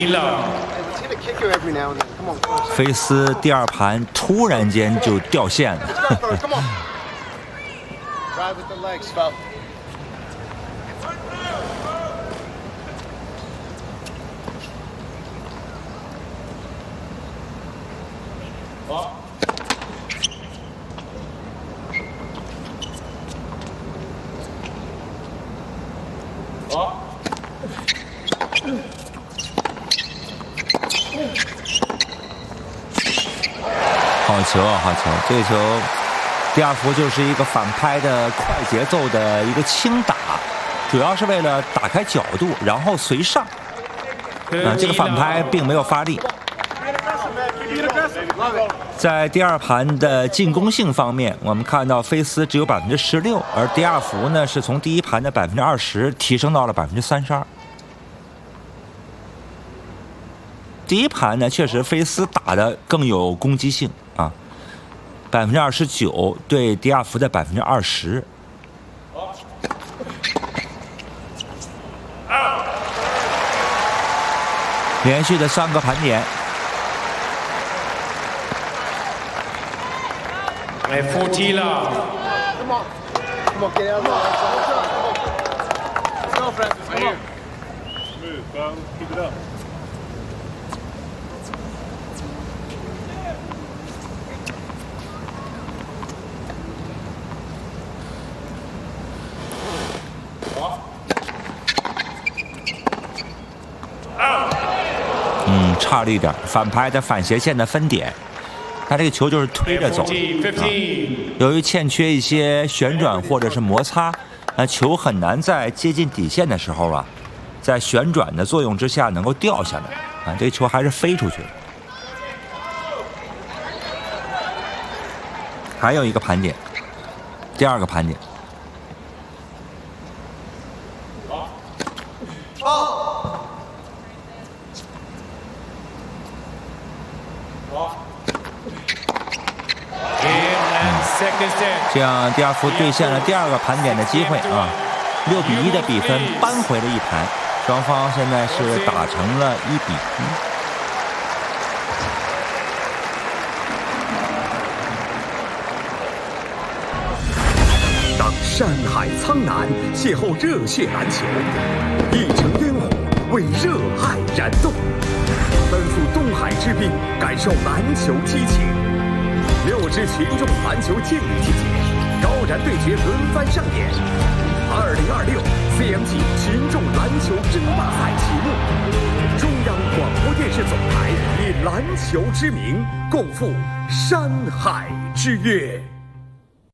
菲斯第二盘突然间就掉线了。好球啊！好球！这个球，第二伏就是一个反拍的快节奏的一个轻打，主要是为了打开角度，然后随上。这个反拍并没有发力。在第二盘的进攻性方面，我们看到菲斯只有16%，而第二伏呢是从第一盘的20%提升到了32%。第一盘呢，确实菲斯打的更有攻击性啊，29%对第二伏的20%。连续的3个盘点。 14 love. Come on, get out of there. Let's go, Francis. Come on. Smooth, bro. Keep it up. Out. 差了一点，反拍的反斜线的分点。他这个球就是推着走，由于欠缺一些旋转或者是摩擦，球很难在接近底线的时候啊，在旋转的作用之下能够掉下来这个球还是飞出去了。还有一个盘点，第二个盘点。这样第二伏兑现了第二个盘点的机会啊，6-1的比分扳回了一盘，双方现在是打成了1-1。 当山海苍南邂逅热血篮球，一城烟火为热爱燃动，奔赴东海之滨，感受篮球激情。6支群众篮球健力季节，高燃对决轮番上演。2026 CMG 群众篮球争霸赛启幕，中央广播电视总台以篮球之名，共赴山海之约。